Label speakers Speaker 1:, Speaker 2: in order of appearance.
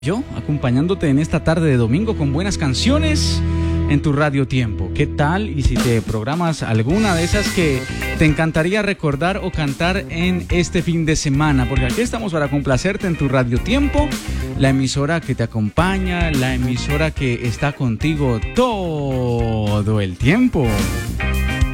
Speaker 1: Yo, acompañándote en esta tarde de domingo con buenas canciones en tu Radio Tiempo. ¿Qué tal? Y si te programas alguna de esas que te encantaría recordar o cantar en este fin de semana, porque aquí estamos para complacerte en tu Radio Tiempo, la emisora que te acompaña, la emisora que está contigo todo el tiempo.